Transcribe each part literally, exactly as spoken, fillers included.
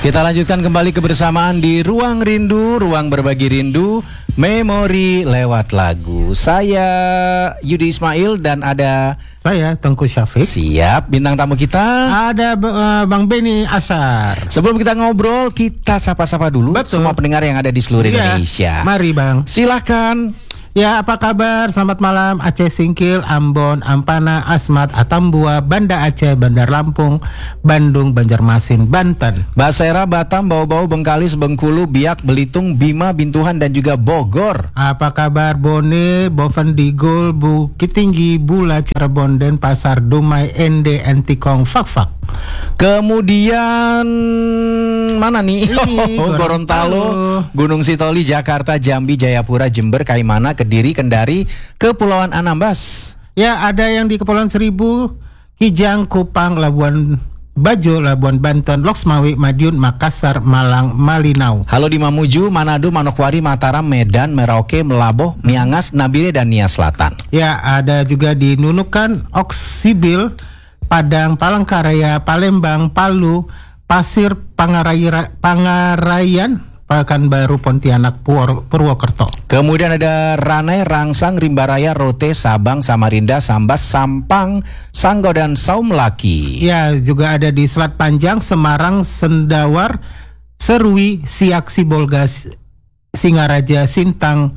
Kita lanjutkan kembali kebersamaan di Ruang Rindu, Ruang Berbagi Rindu, Memori lewat lagu. Saya Yudi Ismail dan ada saya Tengku Syafiq. Siap, bintang tamu kita ada uh, Bang Benny Asar. Sebelum kita ngobrol, kita sapa-sapa dulu Betul. semua pendengar yang ada di seluruh ya, Indonesia. Mari Bang. Silahkan. Ya, apa kabar? Selamat malam Aceh Singkil, Ambon, Ampana, Asmat, Atambua, Banda Aceh, Bandar Lampung, Bandung, Banjarmasin, Banten, Basera, Batam, Bau-Bau, Bengkalis, Bengkulu, Biak, Belitung, Bima, Bintuhan dan juga Bogor. Apa kabar Bone, Boven, Digul, Bukit Tinggi, Bula, Cirebon, Denpasar, Dumai, Ende, Entikong, Fak-Fak. Kemudian mana nih? Ini, oh, Gorontalo, Gunung Sitoli, Jakarta, Jambi, Jayapura, Jember, Kaimana, Kediri, Kendari, Kepulauan Anambas. Ya, ada yang di Kepulauan Seribu, Kijang, Kupang, Labuan Bajo, Labuan Banten, Loksmawe, Madiun, Makassar, Malang, Malinau. Halo di Mamuju, Manado, Manokwari, Mataram, Medan, Merauke, Melaboh, Miangas, Nabire dan Nia Selatan. Ya, ada juga di Nunukan, Oksibil, Padang, Palangkaraya, Palembang, Palu, Pasir, Pangaraya, Pangarayan, Pekanbaru, Pontianak, Pur Purwokerto. Kemudian ada Ranai, Rangsang, Rimbaraya, Rote, Sabang, Samarinda, Sambas, Sampang, Sanggo dan Saumlaki. Ya, juga ada di Selat Panjang, Semarang, Sendawar, Serui, Siak, Sibolga, Singaraja, Sintang,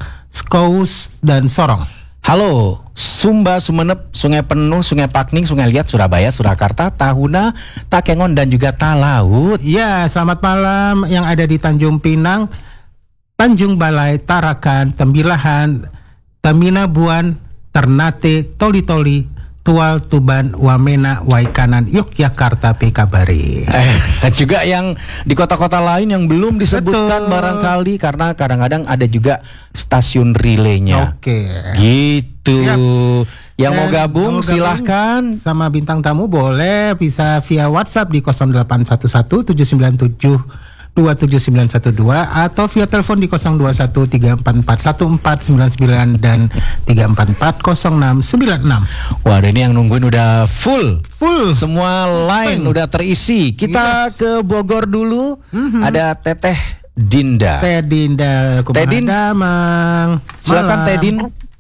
Skous dan Sorong. Halo, Sumba, Sumenep, Sungai Penuh, Sungai Pakning, Sungai Liat, Surabaya, Surakarta, Tahuna, Takengon dan juga Talaut. Ya, selamat malam yang ada di Tanjung Pinang, Tanjung Balai, Tarakan, Tembilahan, Taminabuan, Ternate, Toli-Toli, Tual, Tuban, Wamena, Waikanan, Yogyakarta, P K Bari. Eh, juga yang di kota-kota lain yang belum disebutkan. Betul. Barangkali karena kadang-kadang ada juga stasiun relaynya. Oke. Gitu. Siap. Yang Dan mau gabung mau silahkan. Sama bintang tamu boleh bisa via WhatsApp di nol delapan satu satu tujuh sembilan tujuh dua tujuh sembilan satu dua atau via telepon di nol dua satu tiga empat empat satu empat sembilan sembilan dan tiga empat empat nol enam sembilan enam. Wah, ini yang nungguin udah full. Full. Semua line Open. Udah terisi. Kita yes. ke Bogor dulu. Mm-hmm. Ada Teteh Dinda. Teh Dinda. Teh Din. Damang. Silakan Teh Din.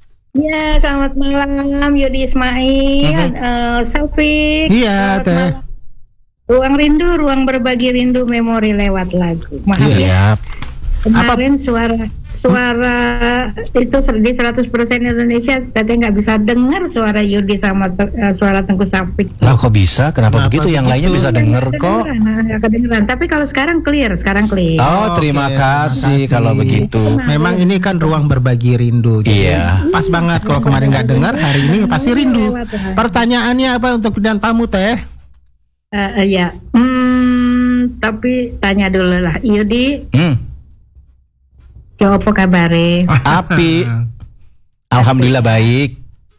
Ya, selamat malam Yudi Ismail, mm-hmm. uh, Syafiq. Iya, Teh. Ruang Rindu, Ruang Berbagi Rindu, Memori lewat lagu. Maaf ya. Kemarin suara suara itu di seratus persen Indonesia Teteh nggak bisa dengar suara Yudi sama uh, suara Tengku Syafiq. Lah kok bisa? Kenapa, Kenapa begitu? begitu? Yang lainnya bisa denger kok. Nah, kedengeran. Tapi kalau sekarang clear, sekarang clear. Oh, terima okay. kasih kalau begitu. Memang ini kan ruang berbagi rindu. Iya. Pas banget kalau kemarin nggak dengar, hari ini pasti rindu. Pertanyaannya apa untuk bidang tamu Teh? Uh, uh, ya, hmm, tapi tanya dulu lah, Yudi. Hmm. Yo, apa kabare? Api. Alhamdulillah baik.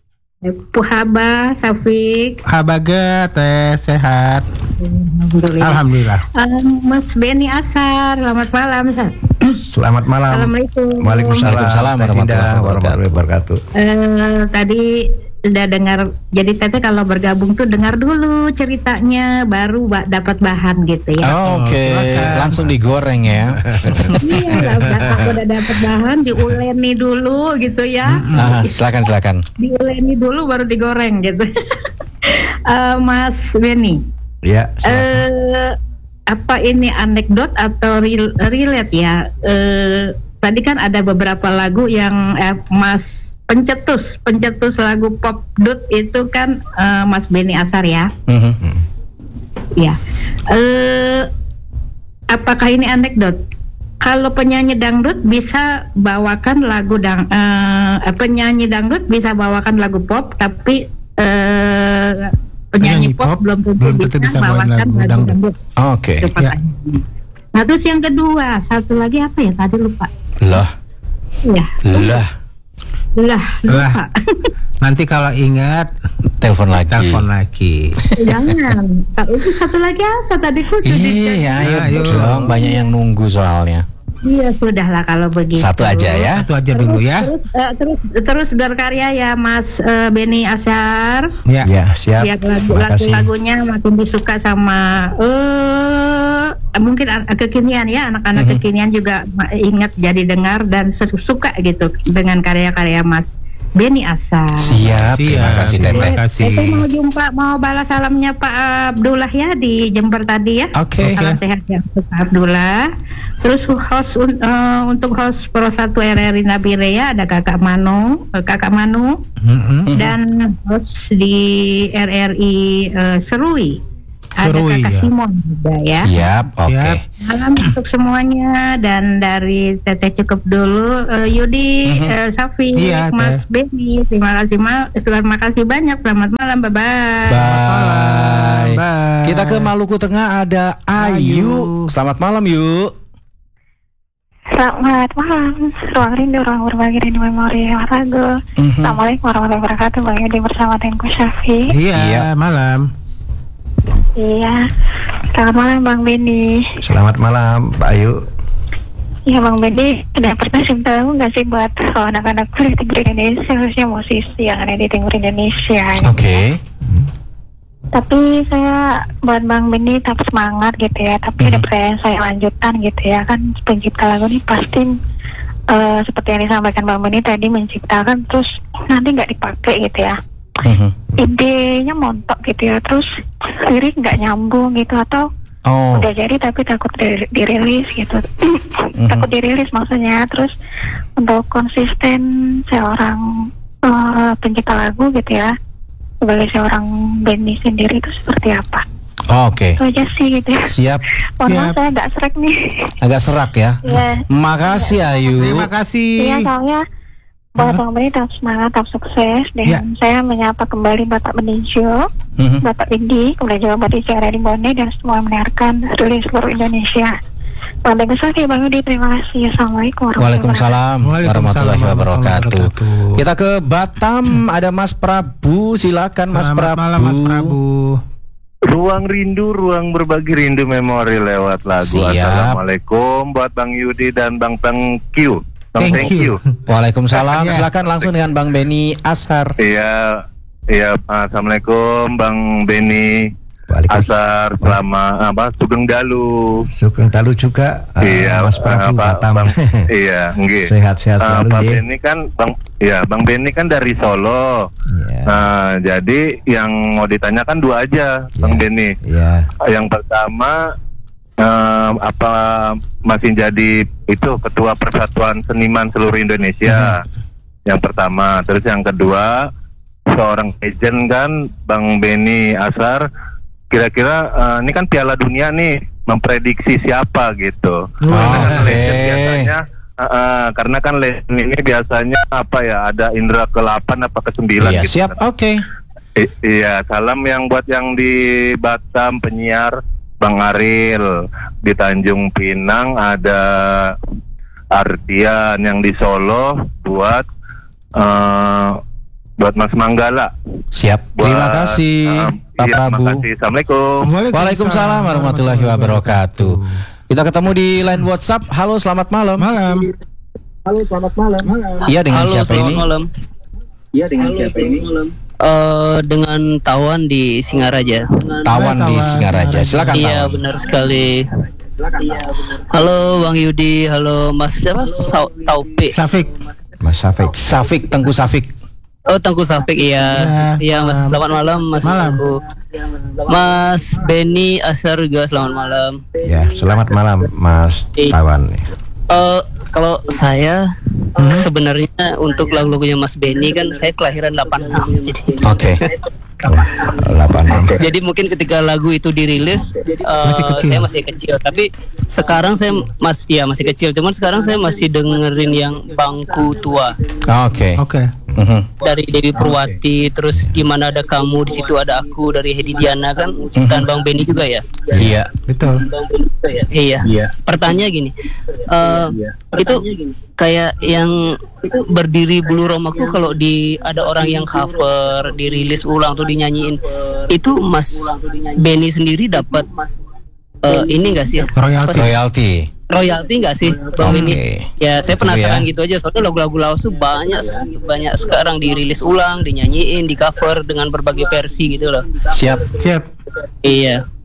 Puhaba, Syafiq. Habaga, Teh sehat. Alhamdulillah. Alhamdulillah. Um, Mas Benny Asar, selamat malam. Selamat malam. Assalamualaikum. Waalaikumsalam warahmatullahi wabarakatuh. Uh, tadi udah dengar, jadi Teteh kalau bergabung tuh dengar dulu ceritanya, baru ba- dapat bahan gitu ya. Oh, Oke, okay. Langsung digoreng ya. Iya, aku udah dapat bahan, diuleni dulu gitu ya. Ah, silakan silakan. Diuleni dulu baru digoreng gitu. uh, Mas Benny. Iya. Uh, apa ini anekdot atau real, relate ya? Uh, tadi kan ada beberapa lagu yang eh, Mas pencetus pencetus lagu pop dut itu kan uh, Mas Benny Asar ya. Mm-hmm. Ya. Uh, apakah ini anekdot? Kalau penyanyi dangdut bisa bawakan lagu dang uh, penyanyi dangdut bisa bawakan lagu pop, tapi uh, penyanyi, penyanyi pop, pop belum tentu, belum tentu bisa, bisa bawakan lagu, lagu dangdut. dangdut. Oh, Oke. Okay. Ya. Nah, terus yang kedua, satu lagi apa ya? Tadi lupa. Lah. Ya. Lah. Lah, lupa. Nanti kalau ingat telepon lagi. Telepon lagi. Jangan. Itu satu lagi apa tadi kok? Iya, ayo, ayo dong. Banyak yang nunggu soalnya. Iya, sudahlah kalau begitu. Satu aja ya. Satu aja dulu ya. Terus uh, terus terus berkarya ya Mas uh, Benny Asar. Ya, ya siap. Biar lagu, lagu-lagunya makin disuka sama uh, mungkin an- kekinian ya, anak-anak Mhm. kekinian juga ma- ingat jadi dengar dan su- suka gitu dengan karya-karya Mas Beni Asar. Siap, terima Siap, kasih terima Teteh. kasih. Itu mau jumpa, mau balas salamnya Pak Abdullah ya di Jember tadi ya. Oke. Salam sehat ya untuk Pak Abdullah. Terus host un- eh, untuk host Pro satu R R I Nabire ya ada Kakak Manu, eh, Kakak Manu Mm-mm. dan host di R R I eh, Serui. Ada Serui, Kakak ya. Simon juga ya. Siap, oke. Siap. Malam untuk semuanya dan dari Teteh cukup dulu eh, Yudi, Mhm. eh, Safi, Iya, Mas Teh. Beni, terima kasih ma- terima kasih banyak. Selamat malam, bye bye. Bye. Bye. Kita ke Maluku Tengah ada Ayu. Ayu. Selamat malam, Yu. Selamat malam, ruang rindu, ruang berbagi rindu memori Warago. Mhm. Assalamualaikum warahmatullahi wabarakatuh. Bang Yudi bersama Tengku Syafi. Iya, Iya. malam. Iya, selamat malam Bang Beni. Selamat malam, Pak Ayu. Iya Bang Beni, ada pertanyaan tahu nggak sih buat oh, anak-anak kuliah di Timur Indonesia, khususnya musisi yang ada di Timur Indonesia. Oke. Tapi saya buat Bang Beni tetap semangat gitu ya. Tapi ada Mhm. pertanyaan saya lanjutan gitu ya. Kan pencipta lagu ini pasti eh, seperti yang disampaikan Bang Beni tadi menciptakan terus nanti nggak dipakai gitu ya. Mhm. Idenya montok gitu ya, terus lirik nggak nyambung gitu atau Oh. udah jadi tapi takut di- dirilis gitu. Takut dirilis maksudnya. Terus untuk konsisten seorang eh, pencipta lagu gitu ya, sebagai seorang Beni sendiri itu seperti apa? Oke. Itu aja sih gitu ya. Siap. Mohon maaf Siap. saya agak serak nih. Agak serak ya. Iya. Makasih Ayu. Terima kasih. Iya soalnya buat Hah? Bang Beni tetap semangat, tetap sukses. Dan Ya. saya menyapa kembali Bapak Beninjo, Mhm. Bapak Indi, kemudian juga Bapak Icara di Bone dan semua yang mendengarkan rilis seluruh Indonesia. Bang Beni Saki, Bang Yudi, terima kasih. Assalamualaikum warahmatullahi wabarakatuh. Waalaikumsalam Waalaikumsalam warahmatullahi wabarakatuh. wabarakatuh. Kita ke Batam, ada Mas Prabu. Silakan Mas Selamat Prabu. malam Mas Prabu. Ruang rindu, ruang berbagi rindu memori lewat lagu. Siap. Assalamualaikum buat Bang Yudi dan Bang Tengkiu. Bang Thank you. Waalaikumsalam. Ya. Silakan langsung dengan Bang Beni Ashar. Iya, iya. Assalamualaikum Bang Beni Waalaikumsalam. Asar, selama apa Sugeng Dalu. Sugeng Dalu juga, eh, iya, Mas Prabu eh, Pak- Batam. Bang, iya, nggih. Sehat-sehat Eh, selalu Pak nggih. Beni kan Bang, ya Bang Beni kan dari Solo. Iya. Nah, jadi yang mau ditanyakan dua aja, Bang Iya. Beni. Iya. Yang pertama eh, apa masih jadi itu ketua Persatuan Seniman seluruh Indonesia. Yang pertama, terus yang kedua seorang legend kan Bang Beni Asar. Kira-kira eh, ini kan Piala Dunia nih, memprediksi siapa gitu. Karena kan Oke. legend biasanya eh, eh, karena kan legend ini biasanya apa ya, ada indera ke delapan apa ke sembilan Iya, gitu. siap. Oke. I- iya, salam yang buat yang di Batam penyiar Bang Aril, di Tanjung Pinang ada Ardian, yang di Solo buat eh, buat Mas Manggala. Siap. Buat, Terima kasih eh, Pak iya, Prabu. makasih. Assalamualaikum. Waalaikumsalam warahmatullahi wabarakatuh. Kita ketemu di line WhatsApp. Halo, selamat malam. Malam. Iya, dengan Halo, siapa selamat ini? malam. Iya, dengan siapa ini? Eh, dengan Tawan di Singaraja. Tawan di Tawan, Singaraja. Silakan Iya, Tawan. benar sekali. Halo Bang Yudi, halo Mas siapa? Sa- Taufik. Safik. Mas Safik. Safik, Tengku Safik. Oh, Tengku Safik, iya. Iya, Mas. malam. Selamat malam, Mas. Malam. Tengku. Mas Beni Asar juga selamat malam. Ya, selamat malam Mas Iya. Tawan. Eh, kalau saya sebenarnya untuk lagu-lagunya Mas Beni kan saya kelahiran delapan puluh enam. Jadi Oke. delapan. Jadi mungkin ketika lagu itu dirilis, uh, Masih kecil. saya masih kecil. Tapi sekarang saya masih, ya masih kecil. Cuman sekarang saya masih dengerin yang Bangku Tua Oke. Oke. Mhm. dari Dewi Purwati. Terus di mana ada kamu, di situ ada aku dari Hedi Diana kan ciptaan Bang Beni juga ya. Iya. Betul. Iya. Pertanyaan gini, uh, itu kayak yang berdiri bulu romaku kalau di ada orang yang cover, dirilis ulang tuh dinyanyiin, itu Mas Beni sendiri dapat uh, ini enggak sih? Royalti. Apa sih? Royalty. Royalti nggak sih Bang Oke. Beni? Ya saya Gitu penasaran ya. gitu aja. Soalnya lagu-lagu lawas tuh banyak banyak sekarang dirilis ulang, dinyanyiin, di cover dengan berbagai versi gitu loh. Siap. Siap. Iya.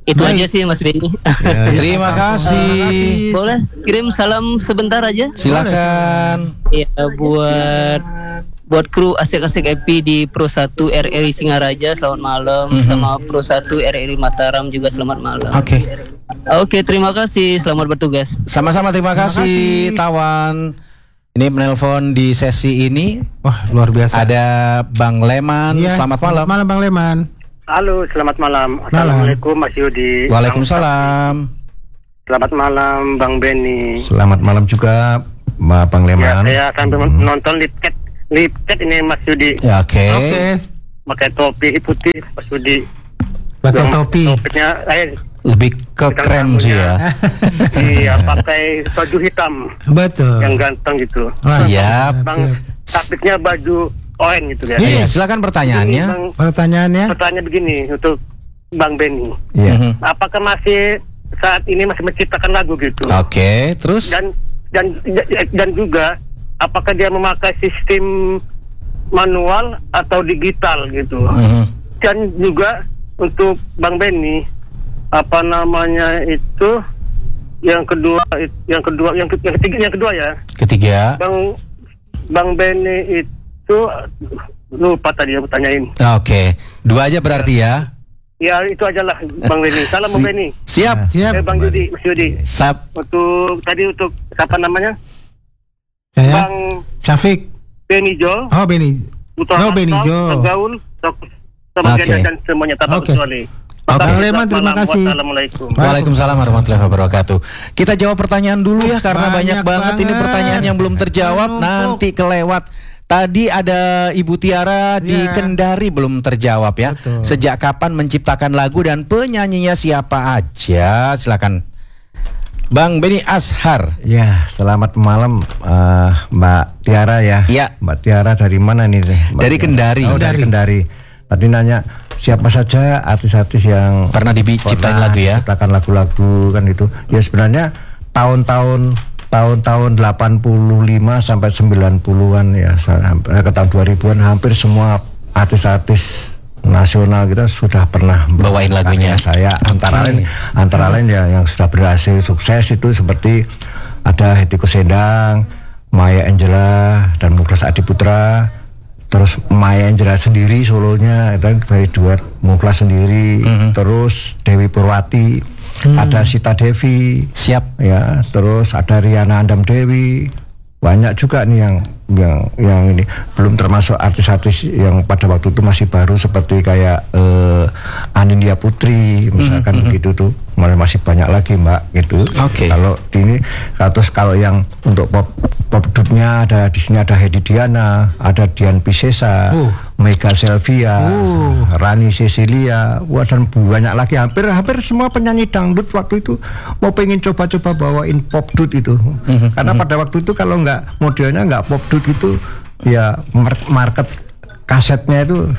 Itu Baik. aja sih Mas Benny. Ya, terima kasih. Boleh kirim salam sebentar aja? Silakan. Ya buat buat kru asik-asik Happy di Pro satu R R I Singaraja selamat malam, Mhm. sama Pro satu R R I Mataram juga selamat malam. Oke. Oke, terima kasih. Selamat bertugas. Sama-sama, terima, Terima kasih, kasih. Tawan. Ini penelpon di sesi ini Wah, luar biasa. ada Bang Leman. Iya, Selamat malam. Malam Bang Leman. Halo, selamat malam. Assalamualaikum Mas Yudi. Waalaikumsalam. Selamat malam Bang Benny. Selamat malam juga, Mbak Bang Ya, Leman. saya sambil Hmm. nonton lipket lipket ini Mas Yudi. Ya, oke. Oke. Pakai topi putih Mas Yudi. Pakai Yang topi. Topinya eh Lebih ke krem sih ya. iya, pakai baju hitam Betul. yang ganteng gitu. Wah, Siap. Bang, taktiknya baju oranye gitu ya. Iya, silakan pertanyaannya. Bang, Pertanyaannya? pertanyaan begini untuk Bang Benny. Iya. Mhm. Apakah masih saat ini masih menciptakan lagu gitu? Oke, terus? dan dan dan juga apakah dia memakai sistem manual atau digital gitu. Mhm. Dan juga untuk Bang Benny, apa namanya itu yang kedua yang kedua yang, ke- yang ketiga yang kedua ya Ketiga. Bang Bang Benny itu lupa tadi aku tanyain. Oke, dua aja berarti ya. Ya itu aja lah Bang Benny. Salam Bang Si- Benny. Siap. Siap. Eh, Bang Yudi, Mas Yudi. Sap. Untuk tadi untuk siapa namanya? Saya Bang Syafiq. Benny Jo. Oh, Benny. Putra Oh, Benny Natal, Jo. Tegaul, sama Oke. Ganda dan semuanya tanpa Oke. kecuali. Oke. Bang Leman, terima Malam. kasih. Wassalamualaikum. Waalaikumsalam warahmatullahi wabarakatuh. Kita jawab pertanyaan dulu ya karena banyak, Banyak banget ini banget. pertanyaan yang belum terjawab, Menumpuk. nanti kelewat. Tadi ada Ibu Tiara di Ya. Kendari belum terjawab ya. Betul. Sejak kapan menciptakan lagu dan penyanyinya siapa aja? Silakan. Bang Benny Ashar. Ya, selamat malam eh, Mbak Tiara ya. Iya. Mbak Tiara dari mana nih? Mbak Dari Tiara? Kendari. Oh, dari Kendari. Tadi nanya siapa saja artis-artis yang Pernah diciptain pernah lagu ya? Ciptakan lagu-lagu kan itu. Ya sebenarnya tahun-tahun tahun-tahun delapan puluh lima sampai sembilan puluhan ya sampai ke tahun dua ribuan hampir semua artis-artis nasional kita sudah pernah Bawain lagunya. saya antara lain antara lain ya yang sudah berhasil sukses itu seperti ada Hetty Koes Endang, Maya Angela dan Muklas Adiputra, terus Maya Angela sendiri solonya itu dari duet Muklas sendiri, terus Dewi Purwati, ada Sita Devi, Siap. ya terus ada Riana Andam Dewi, banyak juga nih yang yang yang ini belum termasuk artis-artis yang pada waktu itu masih baru seperti kayak eh, Anindya Putri misalkan begitu tuh masih banyak lagi Mbak gitu. Oke. Kalau di ini terus kalau yang untuk pop pop dubnya ada di sini ada Hedi Diana, ada Dian Piscesa, Uh. Mega Selvia, Uh. Rani Cecilia, wah dan banyak lagi hampir hampir semua penyanyi dangdut waktu itu mau pengen coba-coba bawain pop dut itu. Karena pada waktu itu kalau nggak modelnya nggak pop dut itu ya mar- market kasetnya itu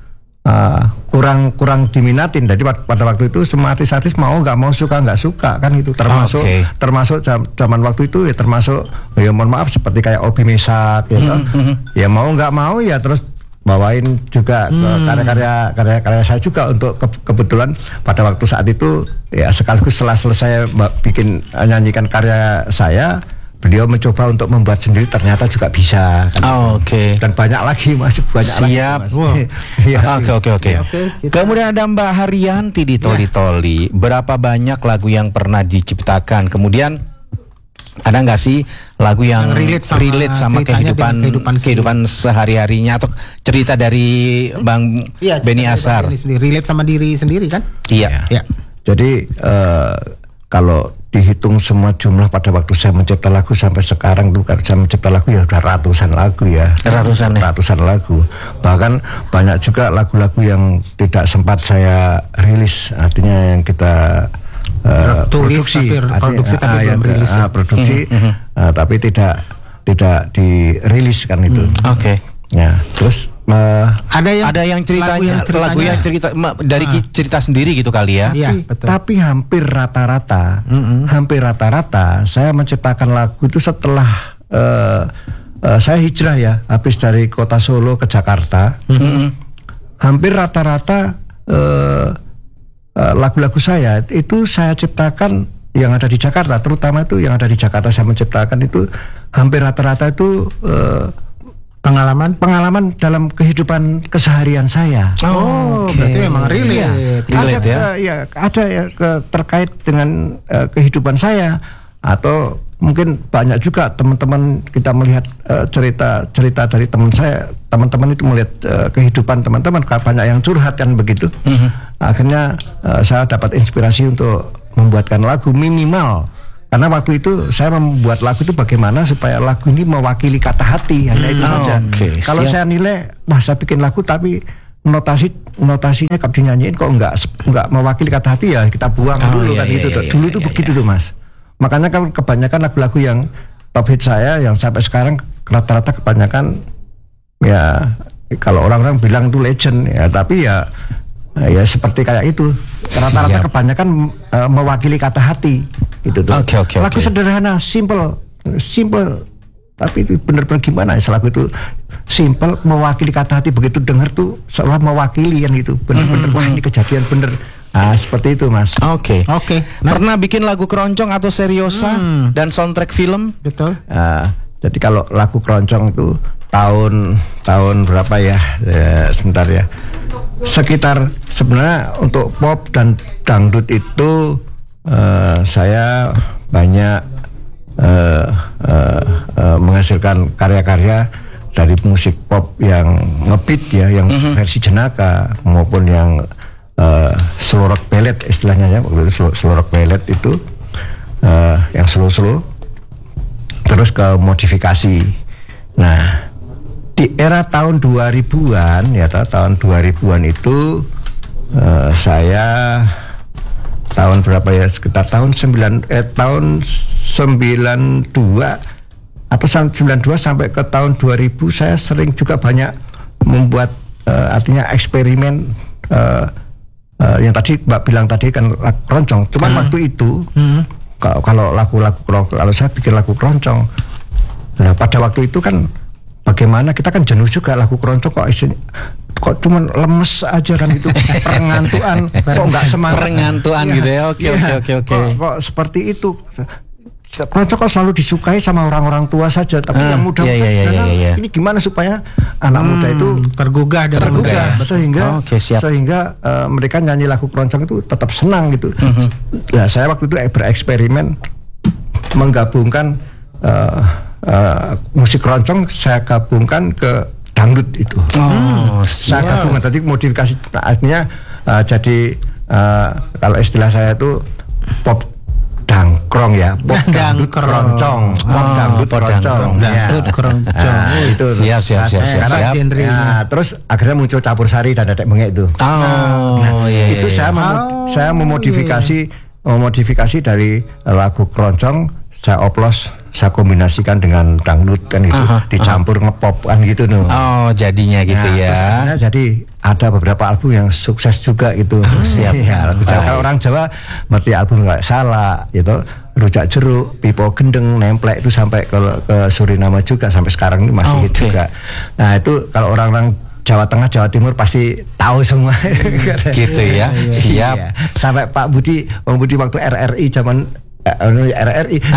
uh, kurang kurang diminatin. Jadi pad- pada waktu itu semua artis-artis mau nggak mau suka nggak suka kan itu termasuk Oke. termasuk jam- zaman waktu itu ya termasuk ya mohon maaf seperti kayak Obi Mesak ya toh. Ya mau nggak mau ya terus bawain juga uh, karya-karya karya-karya saya juga untuk ke- kebetulan pada waktu saat itu ya sekaligus setelah selesai mbak bikin uh, nyanyikan karya saya, beliau mencoba untuk membuat sendiri ternyata juga bisa kan. Oh, Oke. Dan banyak lagi masih banyak Siap. lagi Mas. Wow. Iya. Oke oke oke. Oke, kita- Kemudian ada Mbak Haryanti di Toli Toli. Berapa banyak lagu yang pernah diciptakan? Kemudian ada nggak sih lagu yang, Yang relate sama relate sama ceritanya kehidupan dengan kehidupan kehidupan, sehari-harinya atau cerita dari Bang Iya, Benny cerita Ashar? diri sendiri, relate sama diri sendiri kan? Iya. Ya. Jadi eh, kalau dihitung semua jumlah pada waktu saya mencipta lagu sampai sekarang tuh kan saya mencipta lagu ya udah ratusan lagu ya. Ratusan ya? Ratusan lagu. Bahkan banyak juga lagu-lagu yang tidak sempat saya rilis, artinya yang kita eh, Tulis, produksi, tapi artinya, produksi tapi ah, belum yang, rilis ya. ah, produksi, ah, tapi tidak tidak dirilis kan itu. Oke. Ya, terus eh, Ada yang Ada yang ceritanya, lagu yang, cerita ma- dari ki- cerita sendiri gitu kali ya? Iya, tapi, betul. tapi hampir rata-rata, hampir rata-rata saya menciptakan lagu itu setelah eh, eh, saya hijrah ya, habis dari kota Solo ke Jakarta. Mm-mm. Hampir rata-rata eh, uh, lagu-lagu saya itu saya ciptakan yang ada di Jakarta, terutama itu yang ada di Jakarta saya menciptakan itu hampir rata-rata itu uh, pengalaman pengalaman dalam kehidupan keseharian saya. Oh, okay. berarti memang relate ya. Relate ada, ya. uh, ya ada ya ke, terkait dengan uh, kehidupan saya, atau mungkin banyak juga teman-teman kita melihat uh, cerita-cerita dari teman saya, teman-teman itu melihat uh, kehidupan teman-teman, banyak yang curhat kan begitu. Mm-hmm. Akhirnya uh, saya dapat inspirasi untuk membuatkan lagu minimal. Karena waktu itu saya membuat lagu itu bagaimana supaya lagu ini mewakili kata hati, hanya itu Hmm, saja. okay, Kalau siap. saya nilai, wah saya bikin lagu tapi notasi notasinya kalau dinyanyiin kok enggak enggak mewakili kata hati, ya kita buang Oh, dulu iya, kan iya, itu. iya, Dulu iya, tuh iya, begitu iya. tuh Mas. Makanya kan kebanyakan lagu-lagu yang top hit saya yang sampai sekarang rata-rata kebanyakan ya kalau orang-orang bilang itu legend ya, tapi ya ya seperti kayak itu. Rata-rata Siap. kebanyakan uh, mewakili kata hati gitu tuh. Oke, oke, Lagu oke. sederhana, simple, simple, tapi itu benar-benar gimana ya, lagu itu simple mewakili kata hati, begitu dengar tuh seolah mewakili kan gitu, benar-benar wah ini kejadian bener. Nah seperti itu Mas. Oke. Oke. Pernah bikin lagu keroncong atau seriosa Hmm. dan soundtrack film? Betul. Nah, jadi kalau lagu keroncong itu tahun tahun berapa ya? Ya sebentar ya. Sekitar sebenarnya untuk pop dan dangdut itu uh, saya banyak uh, uh, uh, menghasilkan karya-karya dari musik pop yang ngebeat ya, yang mm-hmm. versi jenaka maupun yang uh, slow rock ballad istilahnya ya, waktu itu slow, slow rock ballad itu uh, yang slow-slow terus ke modifikasi. Nah, di era tahun dua ribuan ya, tahun dua ribuan itu uh, saya tahun berapa ya, sekitar tahun sembilan eh tahun sembilan dua atau sembilan dua sampai ke tahun dua ribu saya sering juga banyak membuat uh, artinya eksperimen uh, uh, yang tadi Mbak bilang tadi kan lagu keroncong. Cuman hmm. waktu itu hmm. kalau, kalau lagu-lagu kalau saya bikin lagu keroncong, nah pada waktu itu kan bagaimana kita kan jenuh juga lagu keroncong kok isinya kok cuman lemes aja kan gitu, perengantuan, kok nggak semangat, Perengantuan ya, gitu ya. Oke ya, oke oke oke. Kok, kok seperti itu. Keroncong kok selalu disukai sama orang-orang tua saja, tapi Ah, yang muda-muda iya, iya, sekarang iya, iya. ini gimana supaya anak Hmm, muda itu tergugah dan Tergugah. tergugah. tergugah sehingga Oke, siap. sehingga uh, mereka nyanyi lagu keroncong itu tetap senang gitu. Mhm. Nah, saya waktu itu bereksperimen menggabungkan uh, uh, musik keroncong, saya gabungkan ke dangdut itu. Oh, Saya siap. gabungkan tadi modifikasi, nah, artinya uh, jadi uh, kalau istilah saya itu pop dangkrong ya, pop dangdut Dangkrong. keroncong, pop Oh, dangdut pop keroncong, dangkrong. ya. Dangdut keroncong. Nah, itu Siap, siap, Nah, siap, saya- siap, karena- siap. Genrenya. ya, terus akhirnya muncul campur sari dan dedek bengek itu. Oh, iya, itu iya, saya iya. memo- Oh, saya memodifikasi memodifikasi dari lagu keroncong, saya oplos, saya kombinasikan dengan dangdut kan itu, Aha, dicampur ngepop kan gitu no. Oh, jadinya gitu Nah, terus ya. akhirnya jadi ada beberapa album yang sukses juga itu. siap. Ya, lagu Jawa. Baik. Kalau orang Jawa berarti album nggak salah gitu. Rujak Jeruk, Pipo Gendeng, Nemplek itu sampai ke, ke Suriname juga sampai sekarang ini masih hit Oke. juga. Nah, itu kalau orang-orang Jawa Tengah, Jawa Timur pasti tahu semua. Gitu ya. Siap. Iya. Sampai Pak Budi, Bang Budi waktu R R I zaman eh, R R I